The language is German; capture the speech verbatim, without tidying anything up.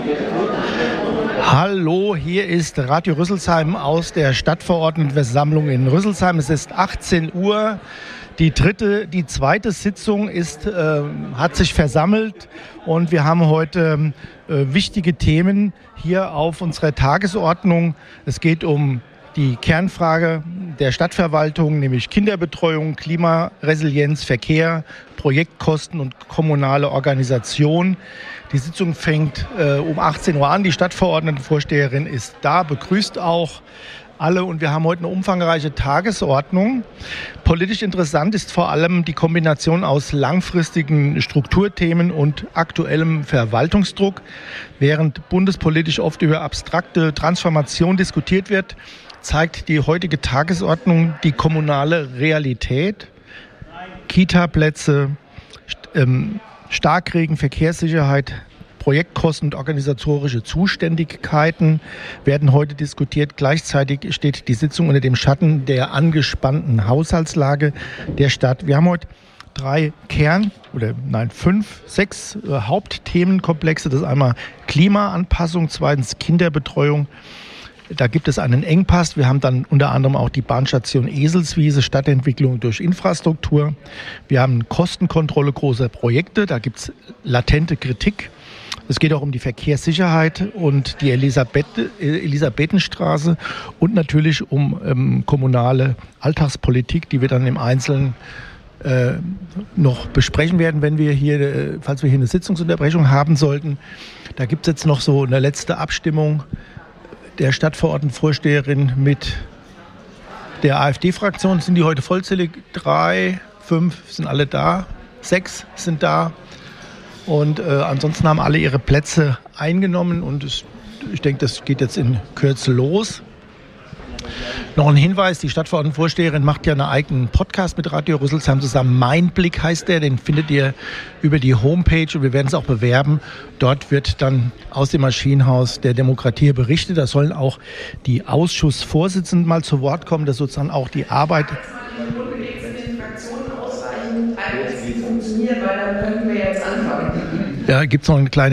Hallo, hier ist Radio Rüsselsheim aus der Stadtverordnetenversammlung in Rüsselsheim. Es ist achtzehn Uhr. Die dritte, die zweite Sitzung ist, äh, hat sich versammelt und wir haben heute äh, wichtige Themen hier auf unserer Tagesordnung. Es geht um die Kernfrage der Stadtverwaltung, nämlich Kinderbetreuung, Klimaresilienz, Verkehr, Projektkosten und kommunale Organisation. Die Sitzung fängt äh, um achtzehn Uhr an. Die Stadtverordnetenvorsteherin ist da, begrüßt auch alle und wir haben heute eine umfangreiche Tagesordnung. Politisch interessant ist vor allem die Kombination aus langfristigen Strukturthemen und aktuellem Verwaltungsdruck. Während bundespolitisch oft über abstrakte Transformation diskutiert wird, zeigt die heutige Tagesordnung die kommunale Realität. Kita-Plätze, ähm, Starkregen, Verkehrssicherheit, Projektkosten und organisatorische Zuständigkeiten werden heute diskutiert. Gleichzeitig steht die Sitzung unter dem Schatten der angespannten Haushaltslage der Stadt. Wir haben heute drei Kern- oder nein, fünf, sechs äh, Hauptthemenkomplexe. Das ist einmal Klimaanpassung, zweitens Kinderbetreuung. Da gibt es einen Engpass. Wir haben dann unter anderem auch die Bahnstation Eselswiese, Stadtentwicklung durch Infrastruktur. Wir haben Kostenkontrolle großer Projekte. Da gibt es latente Kritik. Es geht auch um die Verkehrssicherheit und die Elisabeth, Elisabethenstraße und natürlich um ähm, kommunale Alltagspolitik, die wir dann im Einzelnen äh, noch besprechen werden, wenn wir hier, äh, falls wir hier eine Sitzungsunterbrechung haben sollten. Da gibt es jetzt noch so eine letzte Abstimmung der Stadtverordnetenvorsteherin mit der AfD-Fraktion. Sind die heute vollzählig? Drei, fünf sind alle da, sechs sind da. Und äh, ansonsten haben alle ihre Plätze eingenommen und es, ich denke, das geht jetzt in Kürze los. Noch ein Hinweis, die Stadtverordnetenvorsteherin macht ja einen eigenen Podcast mit Radio Rüsselsheim zusammen. Mein Blick heißt der, den findet ihr über die Homepage und wir werden es auch bewerben. Dort wird dann aus dem Maschinenhaus der Demokratie berichtet. Da sollen auch die Ausschussvorsitzenden mal zu Wort kommen, dass sozusagen auch die Arbeit... Ja, gibt es noch eine kleine